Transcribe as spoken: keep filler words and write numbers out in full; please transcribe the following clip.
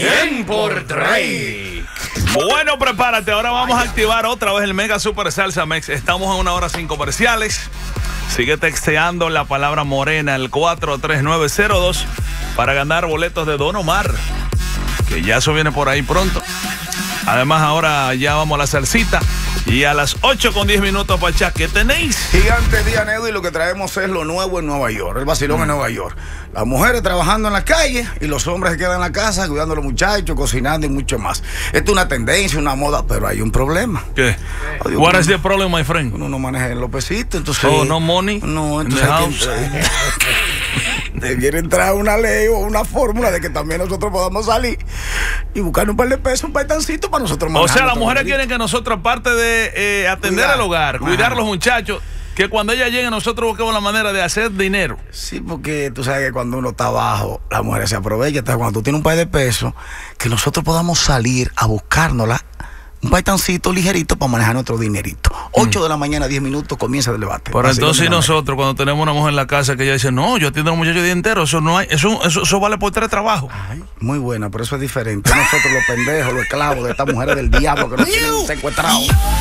Bien por Drake. Bueno, prepárate, ahora vamos a activar otra vez el Mega Super Salsa Mex. Estamos en una hora sin comerciales. Sigue texteando la palabra morena al cuatro tres nueve cero dos para ganar boletos de Don Omar, que ya eso viene por ahí pronto. Además, ahora ya vamos a la salsita. Y a las ocho con diez minutos, Pachá, ¿qué tenéis? Gigante día, Nedo, y lo que traemos es lo nuevo en Nueva York, el vacilón mm. en Nueva York. Las mujeres trabajando en la calle y los hombres se quedan en la casa cuidando a los muchachos, cocinando y mucho más. Esto es una tendencia, una moda, pero hay un problema. ¿Qué? Oh, What uno, is the problem, my friend? Uno no maneja los pesitos, entonces... Oh, no money? No, entonces... Debiera entrar una ley o una fórmula de que también nosotros podamos salir y buscar un par de pesos, un paitancito para nosotros manejar. O sea, las mujeres quieren que nosotros, aparte de eh, atender cuidar, el hogar, cuidar a los muchachos, que cuando ella llegue nosotros busquemos la manera de hacer dinero. Sí, porque tú sabes que cuando uno está abajo, las mujeres se aprovechan. Entonces, cuando tú tienes un par de pesos, que nosotros podamos salir a buscárnosla, un paitancito ligerito para manejar nuestro dinerito. ocho mm. de la mañana, diez minutos, comienza el debate. Pero entonces nosotros, cuando tenemos una mujer en la casa que ella dice, no, yo atiendo a los muchachos el día entero, eso no hay, eso, eso, eso vale por tres trabajos. Ay, muy buena, pero eso es diferente. Nosotros los pendejos, los esclavos de estas mujeres del diablo que nos tienen secuestrados.